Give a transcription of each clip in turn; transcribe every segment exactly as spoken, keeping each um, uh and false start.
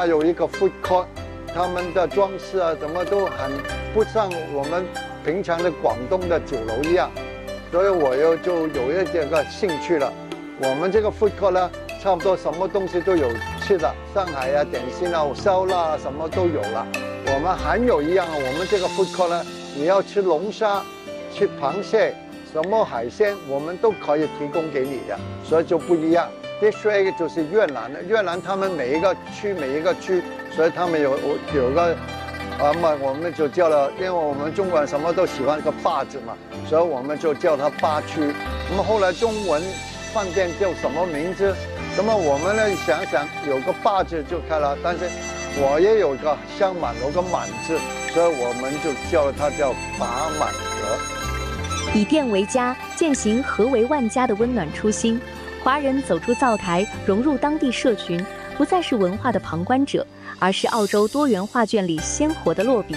有一个 food court， 他们的装饰啊，什么都很不像我们平常的广东的酒楼一样，所以我又就有一这个兴趣了。我们这个 food court 呢，差不多什么东西都有吃的，上海啊、点心啊、烧腊啊，什么都有了。我们还有一样啊，我们这个 food court 呢，你要吃龙虾、吃螃蟹，什么海鲜，我们都可以提供给你的，所以就不一样。Dish Rag 就是越南的，越南他们每一个区每一个区，所以他们有有个啊嘛，我们就叫了，因为我们中国人什么都喜欢个坝字嘛，所以我们就叫它坝区。那么后来中文饭店叫什么名字？那么我们呢想想有个坝字就开了，但是我也有个香满有个满字，所以我们就叫它叫把满阁。 以店为家，践行和为万家的温暖初心。华人走出灶台，融入当地社群，不再是文化的旁观者，而是澳洲多元画卷里鲜活的落笔。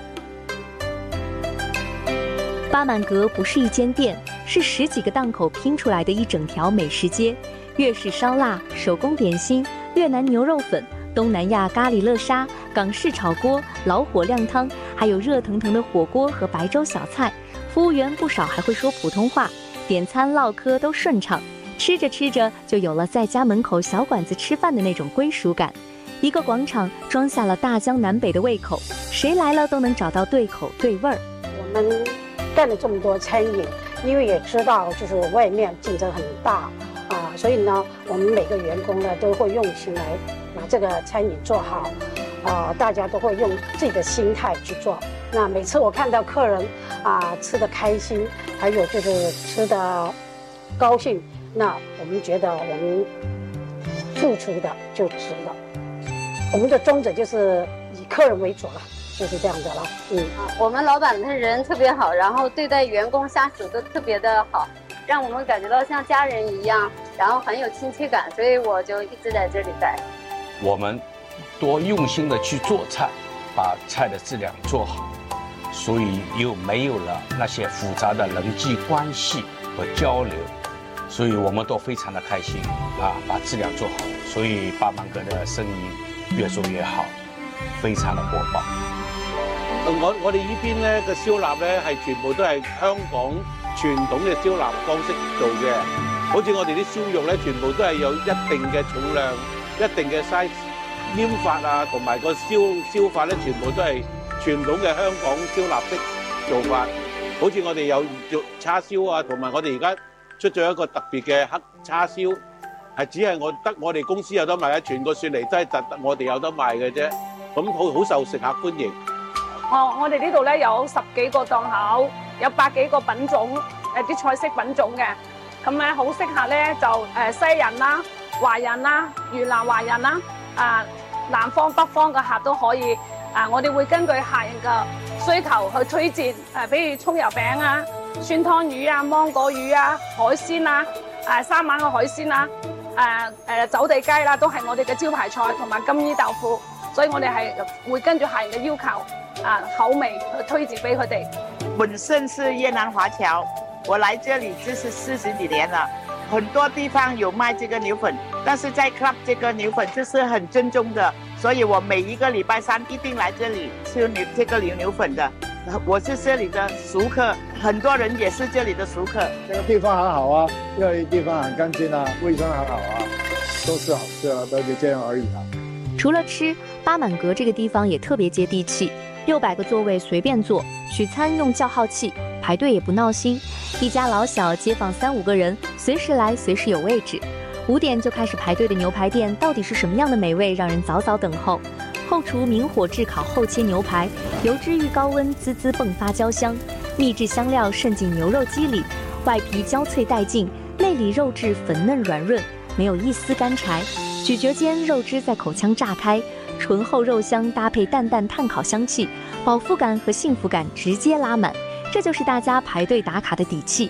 巴满阁不是一间店，是十几个档口拼出来的一整条美食街。粤式烧腊、手工点心、越南牛肉粉、东南亚咖喱乐沙、港式炒锅、老火靓汤，还有热腾腾的火锅和白粥小菜。服务员不少还会说普通话，点餐唠嗑都顺畅。吃着吃着，就有了在家门口小馆子吃饭的那种归属感。一个广场装下了大江南北的胃口，谁来了都能找到对口对味儿。 我们干了这么多餐饮，因为也知道就是外面竞争很大啊，所以呢，我们每个员工呢都会用心来把这个餐饮做好，啊，大家都会用自己的心态去做。那每次我看到客人啊吃得开心，还有就是吃得高兴。那我们觉得我们付出的就值了，我们的宗旨就是以客人为主了，就是这样的了。嗯， 我们老板他人特别好，然后对待员工下属都特别的好，让我们感觉到像家人一样，然后很有亲切感，所以我就一直在这里待。 我们多用心的去做菜，把菜的质量做好，所以又没有了那些复杂的人际关系和交流。所以我们都非常的开心啊，把质量做好，所以巴满阁的生意越做越好，非常的火爆。 我我哋呢邊咧嘅燒臘咧係全部都係香港傳統嘅燒臘方式做嘅，好似我哋啲燒肉咧，全部都係有一定嘅重量、一定嘅 size， 醃法啊，同埋個燒燒法咧，全部都係傳統嘅香港燒臘式做法。好似我哋有肉叉燒啊，同埋我哋而家出咗一個特別嘅黑叉燒，係只係我得我哋公司有得賣，全個雪梨都係特特我哋有得賣嘅啫。咁好好受食客歡迎。 哦，我哋呢度咧有十幾個檔口，有百幾個品種，誒啲菜式品種嘅。咁咧好適合咧就誒西人啦、華人啦、越南華人啦，啊南方北方嘅客都可以。啊，我哋會根據客人嘅需求去推薦，誒比如葱油餅啊、酸湯魚啊、芒果魚啊、海鮮啊、誒三晚嘅海鮮啊、誒誒走地雞啦，都係我哋嘅招牌菜，同埋金衣豆腐。所以我哋係會跟住客人嘅要求啊口味去推薦俾佢哋。 本身是越南華僑，我來這裡就是四十幾年了，很多地方有賣這個牛粉，但是在 Club 這個牛粉就是很正宗的，所以我每一個禮拜三一定來這裡吃牛這個牛牛粉的。我是這裡的熟客，很多人也是這裡的熟客。 這個地方很好啊，因為地方很乾淨啊，衛生很好啊，都是好吃啊，都是這樣而已啊。 除了吃，巴滿閣這個地方也特別接地氣，六百個座位隨便坐，取餐用叫號器，排隊也不鬧心。一家老小街坊三五個人，隨時來隨時有位置。五點就開始排隊的牛排店，到底是什麼樣的美味，讓人早早等候。後廚明火炙烤後切牛排，油脂遇高溫滋滋迸發焦香，秘製香料滲進牛肉肌裡，外皮焦脆帶勁，內裡肉質粉嫩軟潤，沒有一絲乾柴。咀嚼間，肉汁在口腔炸開，醇厚肉香搭配淡淡炭烤香氣，飽腹感和幸福感直接拉滿，這就是大家排隊打卡的底氣。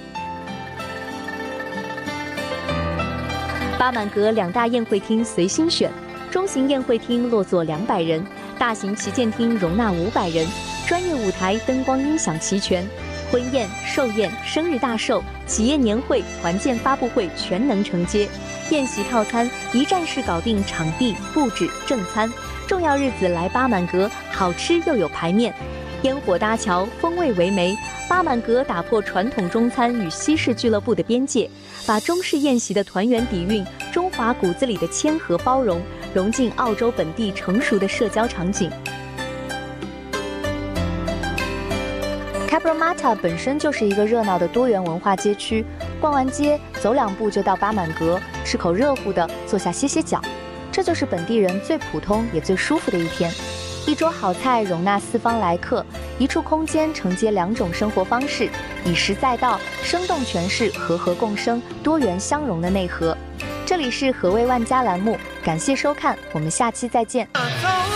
巴滿閣兩大宴會廳隨心選，中型宴會廳落座兩百人，大型旗艦廳容納五百人，專業舞台燈光音響齊全，婚宴、壽宴、生日大壽、企業年會、團建發布會全能承接。宴席套餐一站式搞定場地、布置、正餐， 重要日子来巴满阁，好吃又有排面。烟火搭桥，风味为媒。巴满阁打破传统中餐与西式俱乐部的边界，把中式宴席的团圆底蕴、中华骨子里的谦和包容，融进澳洲本地成熟的社交场景。Cabramatta 本身就是一个热闹的多元文化街区，逛完街走两步就到巴满阁，吃口热乎的，坐下歇歇脚，这就是本地人最普通也最舒服的一天。一桌好菜容纳四方来客，一处空间承接两种生活方式，以实在道，生动诠释和和共生、多元相融的内核。这里是和味万家栏目，感谢收看，我们下期再见。